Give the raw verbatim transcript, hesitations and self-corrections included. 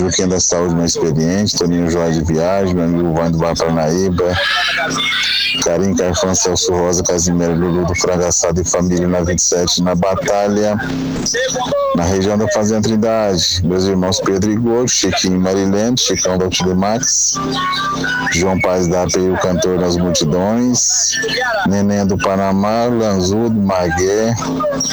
Juquinha da Saúde Mais Experiente, Toninho Joia de Viagem, meu amigo Vão do Bar Paranaíba, Carim Carfã, Celso Rosa, Casimiro Lulu do Frango Assado e Família na vinte e sete, na Batalha, na região da Fazenda Trindade, meus irmãos Pedro e Gordo, Chiquinho e Marilene, Chicão da Max, João Paz da A P I, o cantor das multidões, Neném do Panamá, Lanzudo, Magué,